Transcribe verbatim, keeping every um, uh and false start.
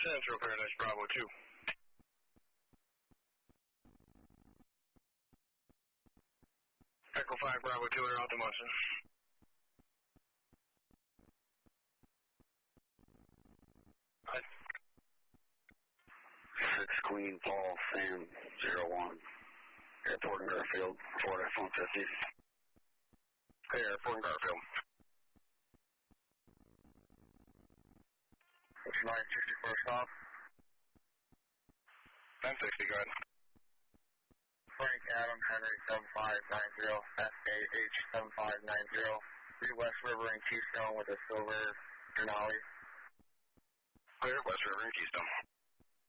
Central Paradise Bravo two. Echo five Bravo two, air out to Munson. Hi. Six Queen Paul Sam zero one. Airport in Garfield, Florida phone fifty. Hey, Airport in Garfield. It's nine sixty-four stop. nine sixty, go ahead. Frank Adam Henry seven five nine zero, S A H seven five nine zero. Three West River and Keystone with a silver Denali. Clear, West River and Keystone.